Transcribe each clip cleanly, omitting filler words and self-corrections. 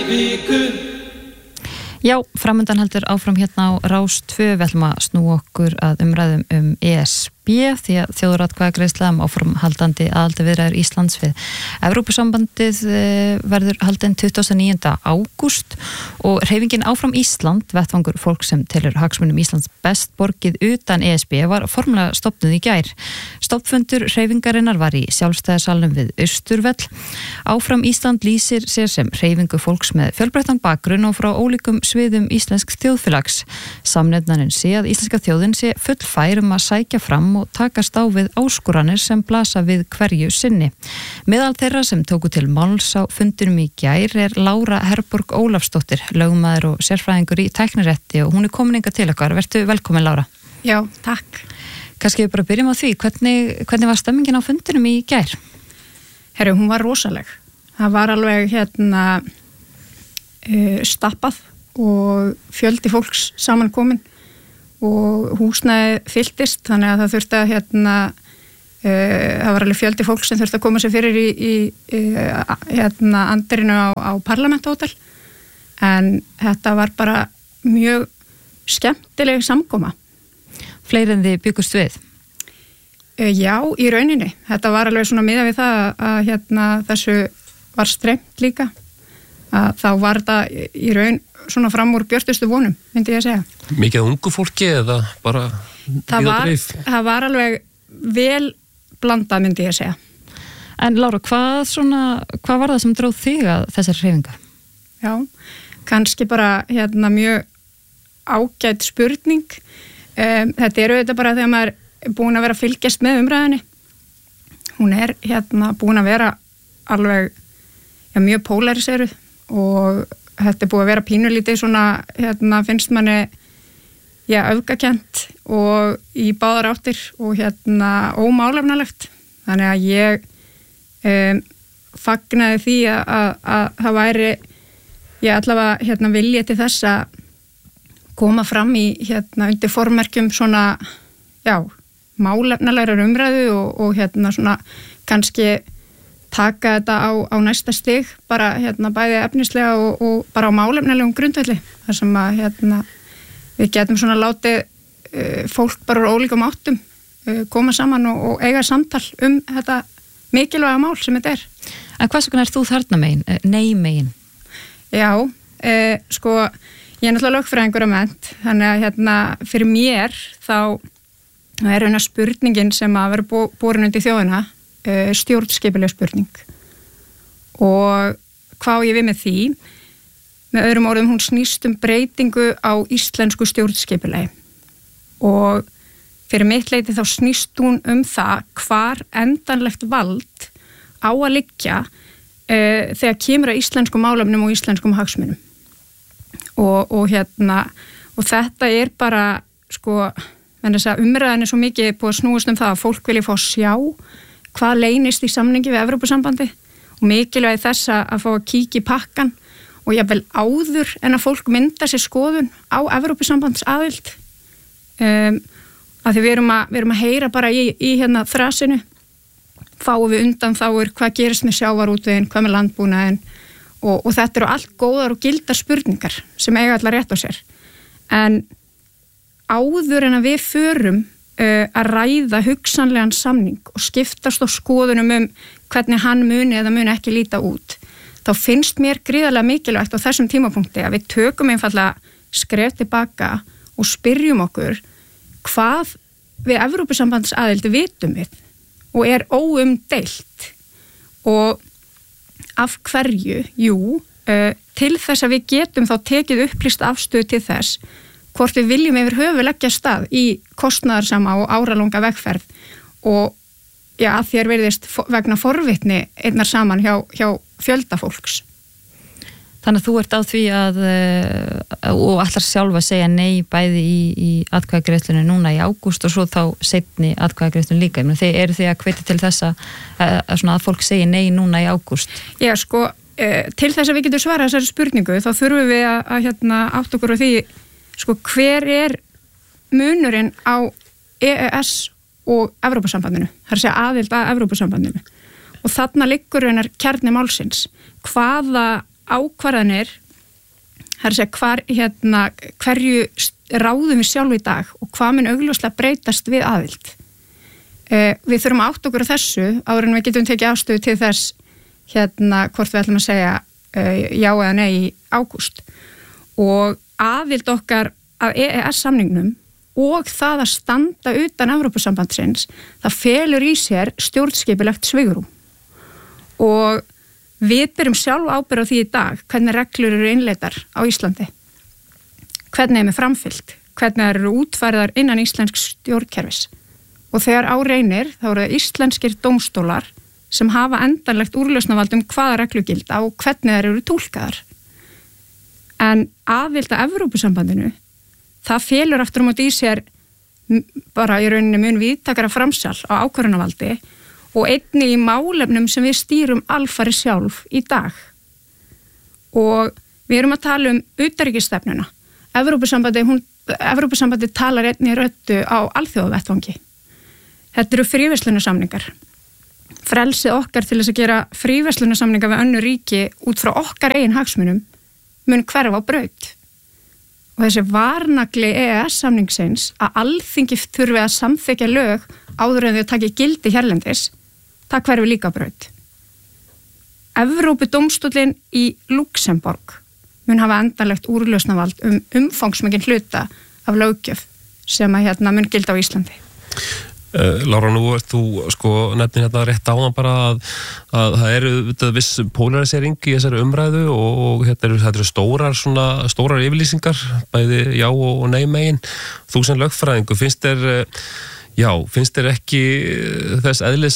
Já, framundan heldur áfram hérna á Rás 2. Við ætlum að snúa okkur að umræðum ESB því að þjóðaratkvæðagreiðsla áframhaldandi aðildarviðræður Íslands við Evrópusambandið verður haldin 29. ágúst og hreyfingin Áfram Ísland, vettvangur fólk sem telur hagsmunum Íslands best borgið utan ESB, var formlega stofnuð í gær. Stofnfundur hreyfingarinnar var í sjálfstæðarsalnum við Austurvöll. Áfram Ísland lýsir sér sem hreyfingu fólks með fjölbreyttan bakgrunn og frá ólíkum sviðum íslensk þjóðfélags. Samnefnarinn sé að íslenska þjóðin sé fullfær að sækja fram og takast á við áskoranir sem blasa við hverju sinni. Meðal þeirra sem tóku til máls á fundinum í gær er Lára Herborg Ólafsdóttir, lögmaður og sérfræðingur í tæknirétti og hún er komin hingað til okkar. Vertu velkomin, Lára. Já, takk. Kannski við bara byrjum á því, hvernig var stemmingin á fundinum í gær? Herru, hún var rosaleg. Það var alveg stappað og fjöldi fólks samankomin og húsnæði fylltist, þannig að það þurfti að það var alveg fjöldi fólk sem þurfti að koma sér fyrir í andirinu á Parlamentahótel, en þetta var bara mjög skemmtileg samkoma. Fleiri en þið byggust við? Já, í rauninni. Þetta var alveg svona miðað við það að þessu var streymt líka. Að þá var þetta í raun svona fram úr björtustu vonum, myndi ég að segja. Mikið ungu fólki eða bara dreif? Það var alveg vel blandað, myndi ég að segja. En Lára, hvað var það sem dróð þig að þessar hreyfingar? Já, kannski bara mjög ágæt spurning. Þetta auðvitað bara þegar maður er búin að vera að fylgjast með umræðinni. Hún er búin að vera alveg mjög pólariseruð og þetta er búið að vera pínulítið svona, finnst manni öfgakent og í báðar áttir og ómálefnalegt. Þannig að ég fagnaði því að það væri allavega vilji til þess að koma fram í undir formerkjum svona málefnalegar umræðu og svona kannski taka þetta á næsta stig, bara bæði efnislega og bara á málefnilegum grundvelli, þar sem að við getum svona látið fólk bara úr ólíkum áttum koma saman og eiga samtal þetta mikilvæga mál sem þetta er. En hvað svona er þú þarna megin, nei megin? Já, sko ég er náttúrulega lögfræðingur að mennt, þannig að fyrir mér þá er eina spurningin sem að vera borin undir þjóðina stjórnskipuleg spurning og hvað ég við með því, með öðrum orðum, hún snýst breytingu á íslensku stjórnskipulegi og fyrir mitt leyti þá snýst hún það hvar endanlegt vald á að liggja þegar kemur að íslenskum málefnum og íslenskum hagsmunum og þetta er bara umræðan er svo mikið búið að snúast það að fólk vilji fá að sjá hvað leynist í samningi við Evrópusambandi og mikilvægi þess að fá að kíkja í pakkan og jafnvel áður en að fólk mynda sér skoðun á Evrópusambands aðild að því við erum að heyra bara í þrasinu fáum við undan þáur hvað gerist með sjávarútveginn, hvað með landbúnaðinn og þetta eru allt góðar og gildar spurningar sem eiga allar rétt á sér, en áður en að við förum að ræða hugsanlegan samning og skiptast á skoðunum hvernig hann muni eða muni ekki líta út, þá finnst mér gríðarlega mikilvægt á þessum tímapunkti að við tökum einfallega skref tilbaka og spyrjum okkur hvað við Evrópusambandsaðild vitum við og er óumdeilt og af hverju, til þess að við getum þá tekið upplýst afstöðu til þess hvort við viljum yfir höfu leggja stað í kostnaðarsama og áralanga vegferð og að þér virðist vegna forvitni einnar saman hjá fjölda fólks. Þannig að þú ert á því og ætlar sjálf að segja nei bæði í atkvæðagreiðslunni núna í ágúst og svo þá seinni atkvæðagreiðslunni líka. Þið eru því að hvetja til þess að fólk segi nei núna í ágúst? Já, sko, til þess að við getum svarað þessari spurningu þá þurfum við að átta okkur á því hver er munurinn á EES og Evrópusambandinu, það er að segja aðild að Evrópusambandinu og þarna liggur hennar kjarni málsins, hvaða ákvarðanir hverju ráðum við sjálf í dag og hvað mun augljóslega breytast við aðild. Við þurfum að átta okkur á þessu áður en við getum tekið afstöðu til þess hvort við ætlum að segja já eða nei í ágúst. Og aðild okkar að EES-samningnum og það að standa utan Evrópusambandsins, það felur í sér stjórnskipulegt svigrúm. Og við berum sjálf ábyrgð á því í dag hvernig reglur eru innleiddar á Íslandi. Hvernig er með framfylgt, hvernig eru útfærðar innan íslensks stjórnkerfis. Og þegar á reynir þá eru það íslenskir dómstólar sem hafa endanlegt úrlausnarvald hvaða reglur gilda og hvernig þær eru túlkaðar. En aðild að Evrópusambandinu, það felur aftur á móti í sér bara í rauninni mun víðtækara framsal á ákvörðunarvaldi og einnig í málefnum sem við stýrum alfarið sjálf í dag. Og við erum að tala utanríkisstefnuna. Evrópusambandi talar einnig röddu á alþjóðavettvangi. Þetta eru fríverslunarsamningar. Frelsið okkar til þess að gera fríverslunarsamningar við önnur ríki út frá okkar eigin hagsmunum mun hverfa á braut. Og þessi varnagli EES-samningsins að alþingi þurfi að samþykkja lög áður en þau taki gildi hérlendis, það hverfi líka á braut. Evrópudómstóllinn í Luxemborg mun hafa endanlegt úrlausnarvald umfangsmikinn hluta af löggjöf sem að mun gilda á Íslandi. Lára, nú ert þú nefnir rétt áðan bara að það eru viss polarisering í þessari umræðu og þetta eru stórar yfirlýsingar, bæði já og nei megin. Þú sem lögfræðingur, finnst þér ekki þess eðlis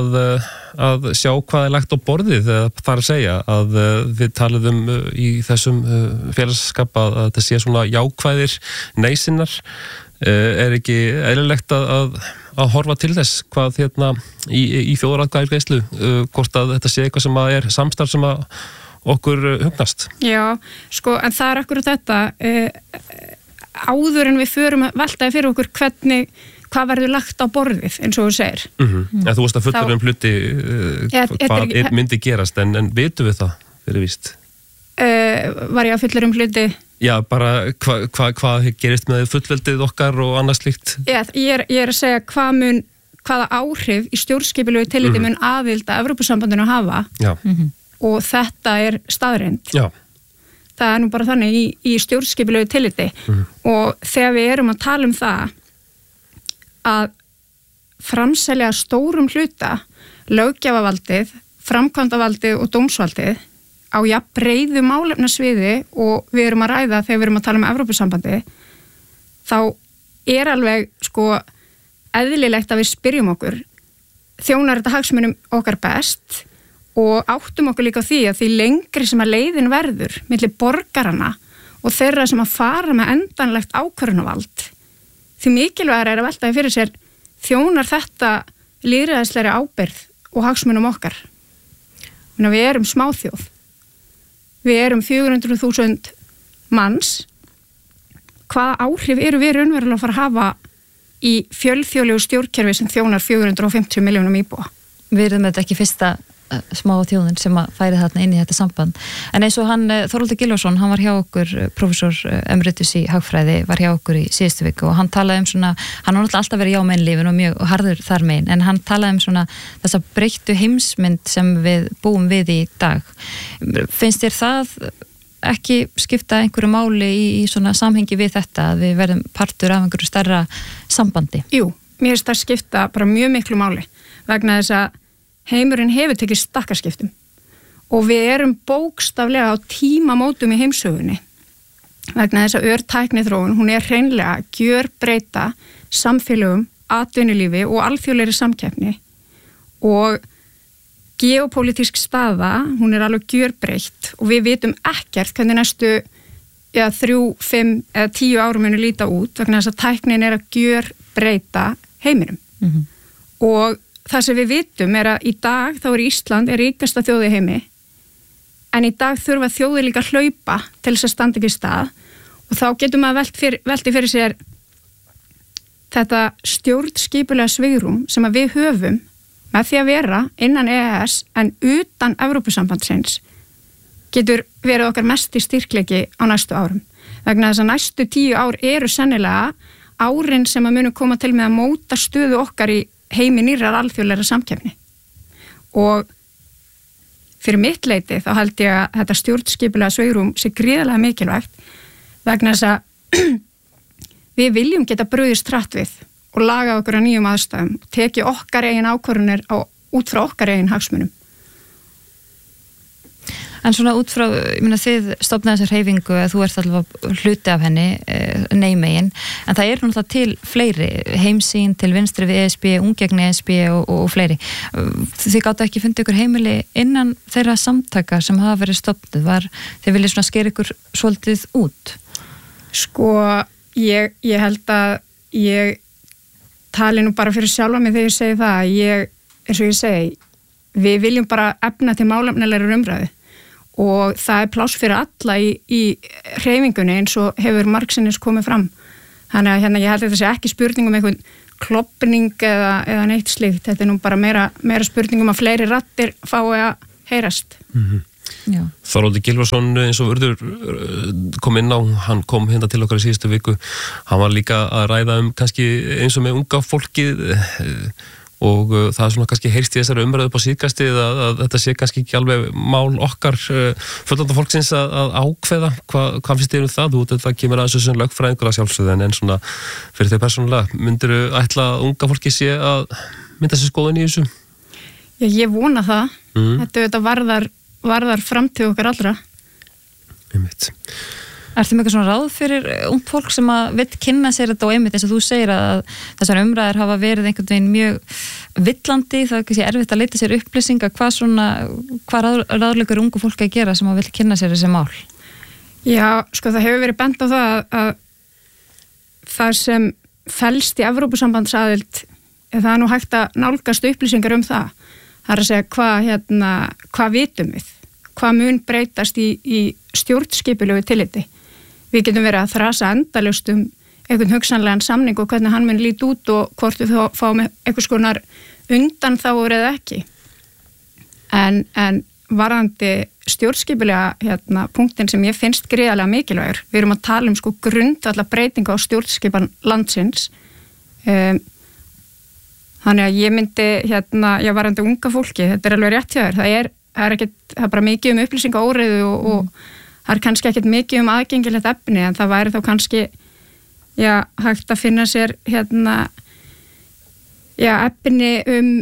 að sjá hvað er lagt á borðið, það að segja að við talum í þessum félagskap að þetta sé svona jákvæðir neysinnar, er ekki eðlilegt að horfa til þess hvað í þjóðaratkvæðagreiðslu hvort að þetta sé eitthvað sem er samstarf sem að okkur hugnast? Já, en það er akkurat þetta áður en við förum að veltaði fyrir okkur hvað verður lagt á borðið, eins og þú segir. En þú veist að fullur hluti hvað myndi gerast, en vitum við það fyrir víst? Var ég að fullur hluti? Já, bara hvað gerist með fullveldið okkar og annað slíkt? Ég er að segja hvaða áhrif í stjórnskipulegu tilliti mun aðild að Evrópusambandinu hafa. Já. Og þetta er staðreynd. Já. Það er nú bara þannig í stjórnskipulegu tilliti. Og þegar við erum að tala það að framselja stórum hluta löggjafavaldið, framkvæmdavaldið og dómsvaldið á breiðu málefnasviði og við erum að ræða þegar við erum að tala Evrópusambandi, þá er alveg eðlilegt að við spyrjum okkur, þjónar þetta hagsmunum okkar best og áttum okkur líka á því að því lengri sem að leiðin verður milli borgarana og þeirra sem að fara með endanlegt ákvörðunarvald, því mikilvægara er að veltaði fyrir sér, þjónar þetta lýðræðislegri ábyrgð og hagsmunum okkar. Við erum smáþjóð. Við erum 400.000 manns. Hvaða áhrif eru við raunverulega að fara að hafa í fjölþjóðlegu stjórnkerfi sem þjónar 450 milljónum íbúa? Við erum þetta ekki fyrsta smá þjóðin sem að færi þarna inn í þetta samband. En eins og Þorvaldur Gylfason, hann var hjá okkur, prófessor emeritus í hagfræði, var hjá okkur í síðustu viku og hann talaði hann har náttúrulega alltaf verið jámennlífin og mjög harður þar megin, en hann talaði þessa breyttu heimsmynd sem við búum við í dag. Finnst þér það ekki skipta einhverju máli í svona samhengi við þetta, að við verðum partur af einhverju stærra sambandi? Jú, mér finnst það skipta bara mjög miklu máli, vegna þess að heimurinn hefur tekið stakkaskiptum og við erum bókstaflega á tímamótum í heimsögunni vegna þess að örtækniþróun, hún er hreinlega gjörbreyta samfélögum, atvinnulífi og alþjóðlegri samkeppni og geopólitísk staða, hún er alveg gjörbreytt og við vitum ekkert hvernig næstu 3, 5 eða 10 árum munu líta út vegna þess að tæknin er að gjörbreyta heiminum. Og það sem við vitum er að í dag þá er Ísland ríkasta þjóð í heimi en í dag þurfa þjóðir líka að hlaupa til þess að standa ekki í stað og þá getum maður velti fyrir sér þetta stjórnskipulega svigrúm sem að við höfum með því að vera innan EES en utan Evrópusambandsins getur verið okkar mesti styrkleiki á næstu árum. Vegna þess að næstu 10 ár eru sennilega árin sem að munu koma til með að móta stöðu okkar í heimi nýrrar alþjóðlegra samkeppni. Og fyrir mitt leiti þá held ég að þetta stjórnskipulega svigrúm sé gríðarlega mikilvægt vegna þess að við viljum geta brugðist hratt við og laga okkur að nýjum aðstæðum og teki okkar eigin ákvörðunir út frá okkar eigin hagsmunum. En svona út frá, ég meina þið stofnaði þessar hreyfingu að þú ert allavega hluti af henni, neymegin, en það náttúrulega til fleiri, Heimsýn til vinstri við ESB, Ungegn ESB og fleiri. Þið gáttu ekki fundið ykkur heimili innan þeirra samtaka sem hafa verið stofnuð, þið viljið svona skera ykkur svolítið út? Sko, ég held að ég tali nú bara fyrir sjálfa mig þegar ég segi það, eins og ég segi, við viljum bara efna til málefnilegrar umræðu. Og það pláss fyrir alla í hreyfingunni eins og hefur margsinnis komið fram. Þannig að ég held að þetta sé ekki spurning einhvern kloppning eða neitt slíkt. Þetta nú bara meira spurning að fleiri raddir fái að heyrast. Mm-hmm. Þorvaldur Gylfason eins og Urður kom inn á, hann kom hérna til okkar í síðustu viku. Hann var líka að ræða kannski eins og með unga fólkið og það svona kannski heyrst í þessari umræðu upp á síðkastið að þetta sé kannski ekki alveg mál okkar fullorðna fólksins að ákveða. Hvað finnst þér það? Þetta kemur að þessu sem lögfræðingur að sjálfsögðu en svona fyrir þau persónulega, myndirðu ætla að unga fólki sé að mynda sér skoðun í þessu? Já, ég vona það. Þetta varðar framtíð okkar allra. Einmitt. Ertu með eitthvað svona ráð fyrir ungt fólk sem að vill kynna sér þetta og einmitt eins og þú segir að þessar umræður hafa verið einhvern veginn mjög villandi, það er kannski erfitt að leita sér upplýsinga, hvað ráðlegur ungu fólk að gera sem að vill kynna sér þessi mál? Já, sko það hefur verið bent á það að það sem felst í Evrópusambandsaðild, það er nú hægt að nálgast upplýsingar það. Það er að segja hvað vitum við? Hvað mun breytast í stjórnskipulegu tilliti? Við getum verið að þrasa endalaust einhvern hugsanlegan samning og hvernig hann mun líta út og hvort við fáum einhvers konar undanþágur eða ekki. En varðandi stjórnskipulega punktin sem ég finnst gríðarlega mikilvægur, við erum að tala sko grundvallar breytinga á stjórnskipan landsins. Þannig að ég myndi varðandi unga fólki, þetta er alveg rétt hjá þér, það er bara mikið upplýsingaóreiðu og það er kannski ekkert mikið aðgengilegt efni en það væri þá kannski hægt að finna sér efni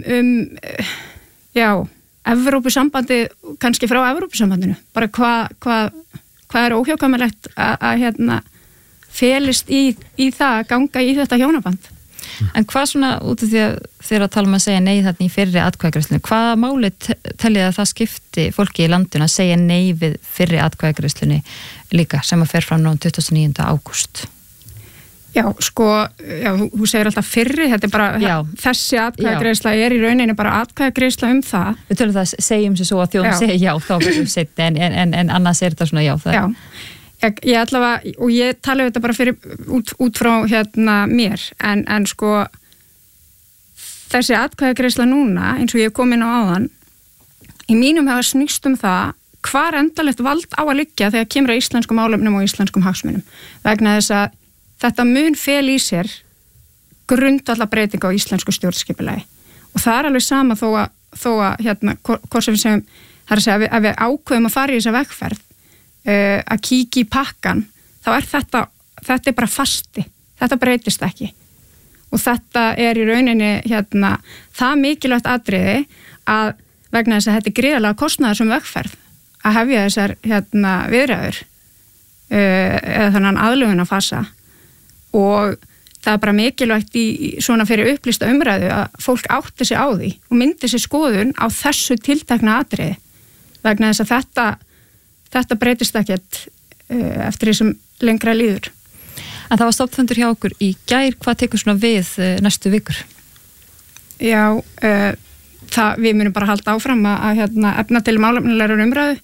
Evrópusambandi, kannski frá Evrópusambandinu, bara hvað er óhjákvæmilegt að felist í það að ganga í þetta hjónaband. En hvað svona út af því að þeir að tala að segja nei þarna í fyrri atkvæðagreiðslunni, hvaða máli teljið að það skipti fólki í landinu að segja nei við fyrri atkvæðagreiðslunni líka sem að fer fram nú 29. ágúst? Já, sko, þú segir alltaf fyrri, þetta er bara, þessi atkvæðagreiðsla er í rauninni bara atkvæðagreiðsla það. Við tölum það, segjum sér svo að þjóðum segja já, þá verðum við setja, en annars er þetta svona já. Já. Ég allavega, og ég tala þetta bara út frá mér, en sko þessi atkvæðagreiðsla núna, eins og ég kom inn á áðan, í mínum hafa snýst það hvar endalegt vald á að liggja þegar kemur að íslenskum málefnum og íslenskum hagsmunum. Vegna þess að þetta mun fel í sér grundvallar breyting á íslensku stjórnskipulagi. Og það er alveg sama þó að hvort sem við segjum, það er að segja að við ákveðum að fara í þessa vegferð, að kíkja í pakkan, þá er þetta er bara fasti, þetta breytist ekki og þetta er í rauninni það mikilvægt atriði að vegna þess að þetta er gríðarlega kostnaðar sem vegferð að hefja þessar viðræður eða þannig aðlögunarfasa og það er bara mikilvægt í svona fyrir upplýsta umræðu að fólk átti sig á því og myndi sig skoðun á þessu tiltekna atriði vegna þess að þetta breytist ekkert eftir því sem lengra líður. En það var stofnfundur hjá okkur í gær, hvað tekur svona við næstu vikur? Já, við munum bara halda áfram að efna til málefnilegar umræðu.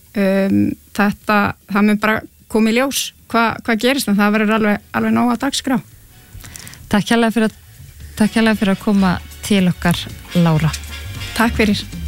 Það mun bara koma í ljós hvað gerist, en það verður alveg nóg að dagskrá. Takk hérlega fyrir að koma til okkar, Lára. Takk fyrir.